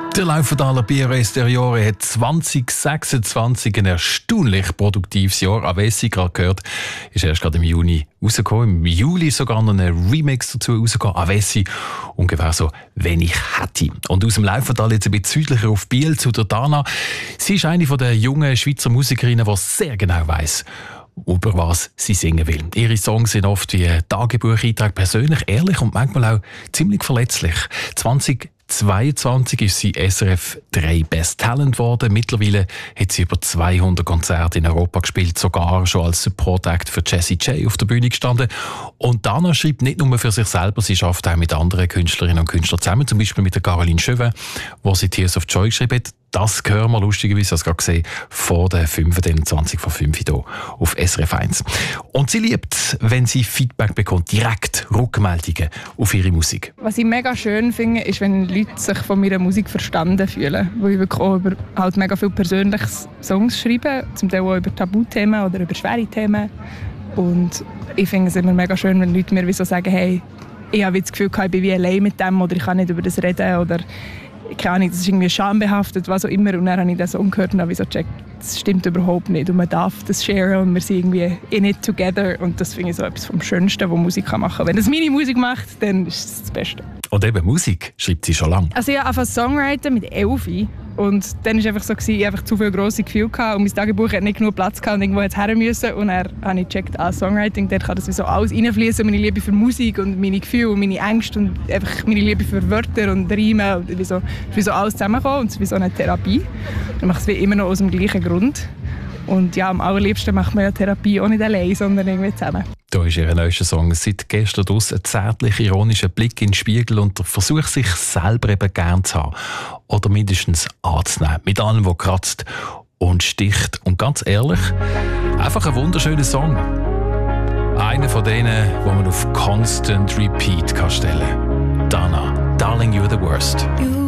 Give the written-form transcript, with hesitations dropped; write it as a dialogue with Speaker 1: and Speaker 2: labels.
Speaker 1: Der Laufendaler Piero Esteriore hat 2026 ein erstaunlich produktives Jahr. Avessi, gerade gehört, ist erst gerade im Juni rausgekommen. Im Juli sogar noch ein Remix dazu rausgekommen. Avessi, ungefähr so «Wenn ich hätte». Und aus dem Laufendal jetzt ein bisschen südlicher auf Biel zu der Dana. Sie ist eine der jungen Schweizer Musikerinnen, die sehr genau weiss, über was sie singen will. Ihre Songs sind oft wie ein Tagebucheintrag, persönlich, ehrlich und manchmal auch ziemlich verletzlich. 2022 ist sie SRF 3 Best Talent geworden. Mittlerweile hat sie über 200 Konzerte in Europa gespielt, sogar schon als Support Act für Jessie J auf der Bühne gestanden. Und Dana schreibt nicht nur für sich selber, sie arbeitet auch mit anderen Künstlerinnen und Künstlern zusammen, zum Beispiel mit der Caroline Chauvin, wo sie Tears of Joy geschrieben hat. Das hören wir lustigerweise, als gerade gesehen, vor der 25 vor 5 hier auf SRF 1. Und sie liebt, wenn sie Feedback bekommt, direkt Rückmeldungen auf ihre Musik.
Speaker 2: Was ich mega schön finde, ist, wenn Leute sich von meiner Musik verstanden fühlen. Wo ich wirklich auch über halt mega viele persönliche Songs schreibe, zum Teil auch über Tabuthemen oder über schwere Themen. Und ich finde es immer mega schön, wenn Leute mir wie so sagen, hey, ich habe das Gefühl, ich bin wie allein mit dem oder ich kann nicht über das reden oder keine Ahnung, das ist irgendwie schambehaftet, was auch immer. Und dann habe ich den Song gehört und habe so gecheckt, das stimmt überhaupt nicht. Und man darf das sharen und wir sind irgendwie in it together. Und das finde ich so etwas vom Schönsten, was Musik machen kann. Wenn das meine Musik macht, dann ist es das Beste.
Speaker 1: Und eben Musik schreibt sie schon lange.
Speaker 2: Also ich habe angefangen Songwriten mit 11. Und dann war es einfach so, ich hatte einfach zu viele grosse Gefühle gehabt und mein Tagebuch hat nicht genug Platz gehabt und irgendwo jetzt her müssen. Und dann habe ich gecheckt, Songwriting, dort kann das so alles reinfließen, meine Liebe für Musik und meine Gefühle und meine Ängste und einfach meine Liebe für Wörter und Reime und wie so alles zusammenkommen. Und es ist wie so eine Therapie. Ich mache es wie immer noch aus dem gleichen Grund. Und ja, am allerliebsten macht man ja Therapie auch nicht allein, sondern irgendwie zusammen.
Speaker 1: Da ist ihr neuester Song seit gestern draus, ein zärtlich ironischer Blick in den Spiegel und der Versuch, sich selber eben gern zu haben. Oder mindestens anzunehmen. Mit allem, was kratzt und sticht. Und ganz ehrlich, einfach ein wunderschöner Song. Einer von denen, die man auf Constant Repeat stellen kann. Dana, Darling, you're the worst.